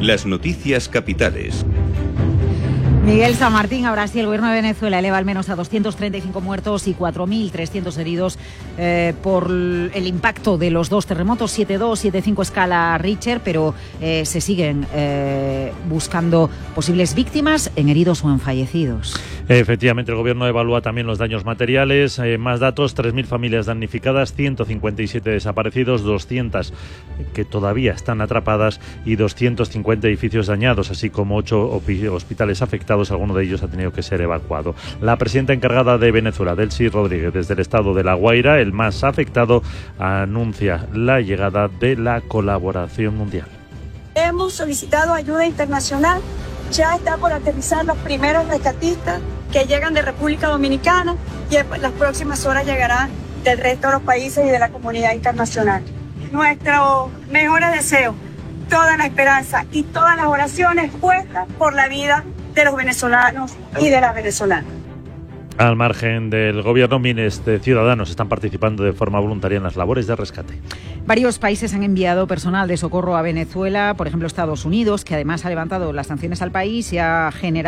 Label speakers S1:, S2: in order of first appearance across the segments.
S1: Las noticias capitales.
S2: Miguel San Martín, ahora sí, el gobierno de Venezuela eleva al menos a 235 muertos y 4.300 heridos por el impacto de los dos terremotos, 7.2, 7.5 escala Richter, pero se siguen buscando posibles víctimas en heridos o en fallecidos.
S3: Efectivamente, el gobierno evalúa también los daños materiales. Más datos, 3.000 familias damnificadas, 157 desaparecidos, 200 que todavía están atrapadas y 250 edificios dañados, así como 8 hospitales afectados. Alguno de ellos ha tenido que ser evacuado. La presidenta encargada de Venezuela, Delcy Rodríguez, desde el estado de La Guaira, el más afectado, anuncia la llegada de la colaboración mundial.
S4: Hemos solicitado ayuda internacional. Ya está por aterrizar los primeros rescatistas que llegan de República Dominicana y en las próximas horas llegarán del resto de los países y de la comunidad internacional. Nuestro mejor deseo, toda la esperanza y todas las oraciones puestas por la vida de los venezolanos y de las venezolanas.
S3: Al margen del gobierno, miles de ciudadanos están participando de forma voluntaria en las labores de rescate.
S2: Varios países han enviado personal de socorro a Venezuela, por ejemplo Estados Unidos, que además ha levantado las sanciones al país y ha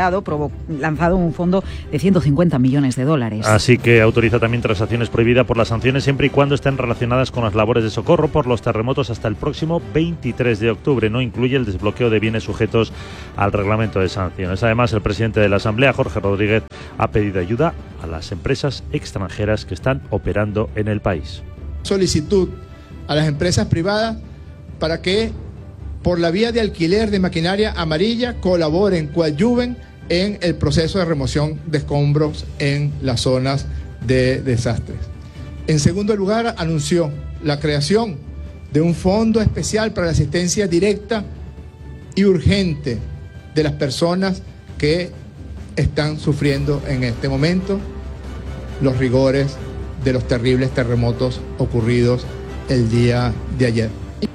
S2: lanzado un fondo de $150 millones.
S3: Así que autoriza también transacciones prohibidas por las sanciones siempre y cuando estén relacionadas con las labores de socorro por los terremotos hasta el próximo 23 de octubre. No incluye el desbloqueo de bienes sujetos al reglamento de sanciones. Además, el presidente de la Asamblea, Jorge Rodríguez, ha pedido ayuda a las empresas extranjeras que están operando en el país.
S5: Solicitud a las empresas privadas para que por la vía de alquiler de maquinaria amarilla colaboren, coadyuven en el proceso de remoción de escombros en las zonas de desastres. En segundo lugar, anunció la creación de un fondo especial para la asistencia directa y urgente de las personas que están sufriendo en este momento los rigores de los terribles terremotos ocurridos el día de ayer.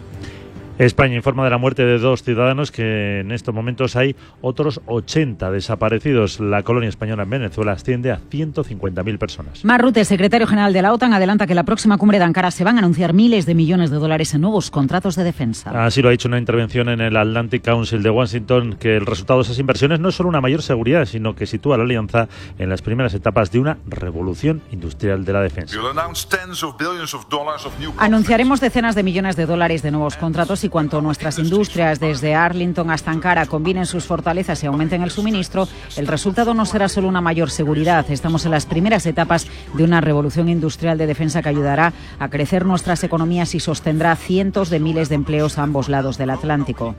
S3: España informa de la muerte de 2 ciudadanos, que en estos momentos hay otros 80 desaparecidos. La colonia española en Venezuela asciende a 150.000 personas.
S2: Mark Rutte, secretario general de la OTAN, adelanta que en la próxima cumbre de Ankara se van a anunciar miles de millones de dólares en nuevos contratos de defensa.
S3: Así lo ha dicho en una intervención en el Atlantic Council de Washington, que el resultado de esas inversiones no es solo una mayor seguridad, sino que sitúa a la alianza en las primeras etapas de una revolución industrial de la defensa.
S2: Anunciaremos decenas de millones de dólares de nuevos contratos y cuanto nuestras industrias desde Arlington hasta Ankara combinen sus fortalezas y aumenten el suministro, el resultado no será solo una mayor seguridad. Estamos en las primeras etapas de una revolución industrial de defensa que ayudará a crecer nuestras economías y sostendrá cientos de miles de empleos a ambos lados del Atlántico.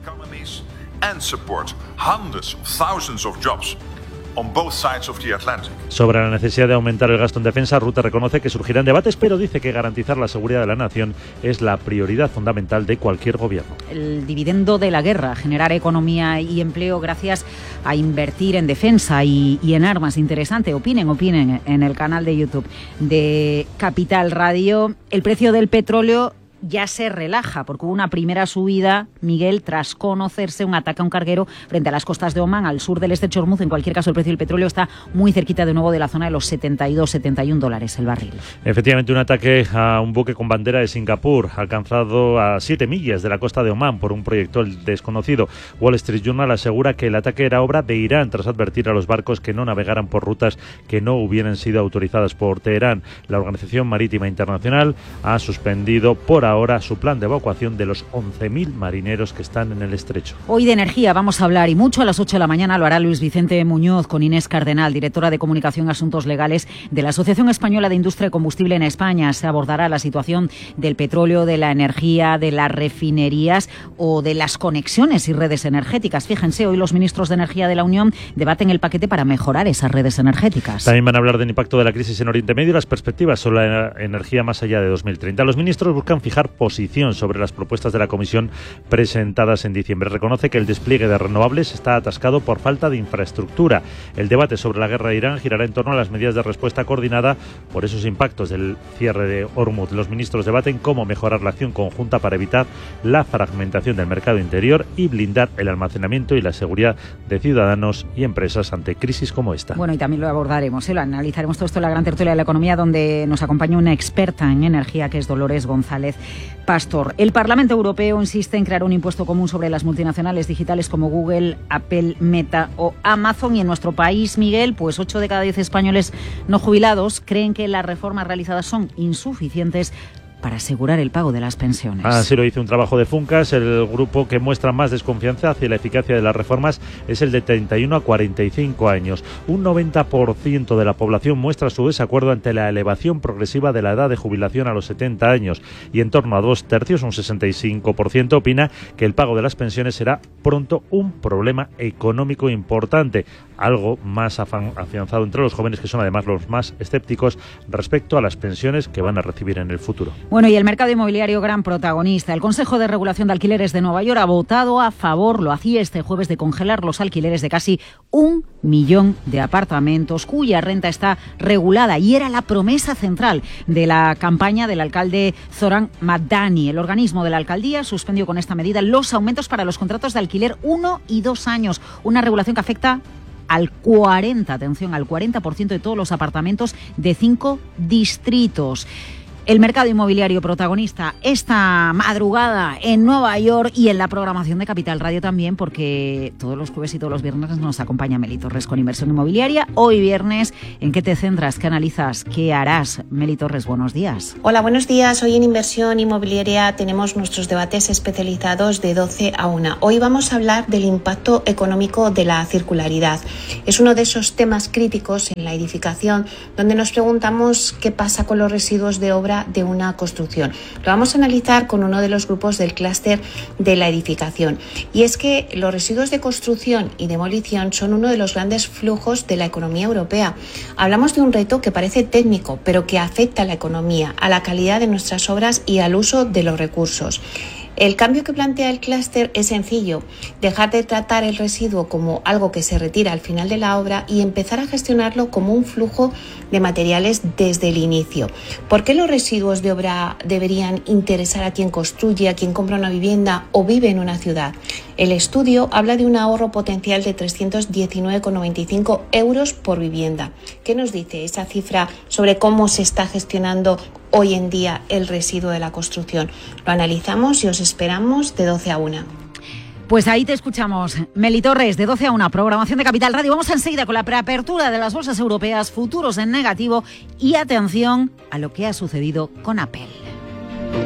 S3: Sobre la necesidad de aumentar el gasto en defensa, Rutte reconoce que surgirán debates, pero dice que garantizar la seguridad de la nación es la prioridad fundamental de cualquier gobierno.
S2: El dividendo de la guerra, generar economía y empleo gracias a invertir en defensa y en armas. Interesante, opinen en el canal de YouTube de Capital Radio. El precio del petróleo ya se relaja, porque hubo una primera subida, Miguel, tras conocerse un ataque a un carguero frente a las costas de Omán, al sur del estrecho de Hormuz. En cualquier caso, el precio del petróleo está muy cerquita de nuevo de la zona de los $72-71 el barril.
S3: Efectivamente, un ataque a un buque con bandera de Singapur, alcanzado a 7 millas de la costa de Omán por un proyectil desconocido. Wall Street Journal asegura que el ataque era obra de Irán, tras advertir a los barcos que no navegaran por rutas que no hubieran sido autorizadas por Teherán. La Organización Marítima Internacional ha suspendido por ahora su plan de evacuación de los 11.000 marineros que están en el estrecho.
S2: Hoy de energía vamos a hablar, y mucho. A las 8 de la mañana lo hará Luis Vicente Muñoz con Inés Cardenal, directora de Comunicación y Asuntos Legales de la Asociación Española de Industria y Combustible en España. Se abordará la situación del petróleo, de la energía, de las refinerías o de las conexiones y redes energéticas. Fíjense, hoy los ministros de Energía de la Unión debaten el paquete para mejorar esas redes energéticas.
S3: También van a hablar del impacto de la crisis en Oriente Medio y las perspectivas sobre la energía más allá de 2030. Los ministros buscan fijar posición sobre las propuestas de la Comisión presentadas en diciembre. Reconoce que el despliegue de renovables está atascado por falta de infraestructura. El debate sobre la guerra de Irán girará en torno a las medidas de respuesta coordinada por esos impactos del cierre de Hormuz. Los ministros debaten cómo mejorar la acción conjunta para evitar la fragmentación del mercado interior y blindar el almacenamiento y la seguridad de ciudadanos y empresas ante crisis como esta.
S2: Bueno, y también lo abordaremos, lo analizaremos todo esto en la gran tertulia de la economía, donde nos acompaña una experta en energía, que es Dolores González Pastor. El Parlamento Europeo insiste en crear un impuesto común sobre las multinacionales digitales como Google, Apple, Meta o Amazon. Y en nuestro país, Miguel, pues 8 de cada 10 españoles no jubilados creen que las reformas realizadas son insuficientes para asegurar el pago de las pensiones.
S3: Así lo dice un trabajo de Funcas. El grupo que muestra más desconfianza hacia la eficacia de las reformas es el de 31 a 45 años. Un 90% de la población muestra su desacuerdo ante la elevación progresiva de la edad de jubilación a los 70 años y en torno a 2/3, un 65%, opina que el pago de las pensiones será pronto un problema económico importante, algo más afianzado entre los jóvenes, que son además los más escépticos respecto a las pensiones que van a recibir en el futuro.
S2: Bueno, y el mercado inmobiliario, gran protagonista. El Consejo de Regulación de Alquileres de Nueva York ha votado a favor, lo hacía este jueves, de congelar los alquileres de casi 1 millón de apartamentos cuya renta está regulada, y era la promesa central de la campaña del alcalde Zoran Madani. El organismo de la alcaldía suspendió con esta medida los aumentos para los contratos de alquiler 1 y 2 años, una regulación que afecta al 40% de todos los apartamentos de 5 distritos. El mercado inmobiliario protagonista esta madrugada en Nueva York y en la programación de Capital Radio también, porque todos los jueves y todos los viernes nos acompaña Meli Torres con Inversión Inmobiliaria. Hoy viernes, ¿en qué te centras? ¿Qué analizas? ¿Qué harás? Meli Torres, buenos días.
S6: Hola, buenos días. Hoy en Inversión Inmobiliaria tenemos nuestros debates especializados de 12 a 1. Hoy vamos a hablar del impacto económico de la circularidad. Es uno de esos temas críticos en la edificación donde nos preguntamos qué pasa con los residuos de obra de una construcción. Lo vamos a analizar con uno de los grupos del clúster de la edificación. Y es que los residuos de construcción y demolición son uno de los grandes flujos de la economía europea. Hablamos de un reto que parece técnico, pero que afecta a la economía, a la calidad de nuestras obras y al uso de los recursos. El cambio que plantea el clúster es sencillo: dejar de tratar el residuo como algo que se retira al final de la obra y empezar a gestionarlo como un flujo de materiales desde el inicio. ¿Por qué los residuos de obra deberían interesar a quien construye, a quien compra una vivienda o vive en una ciudad? El estudio habla de un ahorro potencial de 319,95 euros por vivienda. ¿Qué nos dice esa cifra sobre cómo se está gestionando hoy en día el residuo de la construcción? Lo analizamos y os esperamos de 12 a 1.
S2: Pues ahí te escuchamos. Meli Torres, de 12 a 1, programación de Capital Radio. Vamos enseguida con la preapertura de las bolsas europeas, futuros en negativo y atención a lo que ha sucedido con Apple.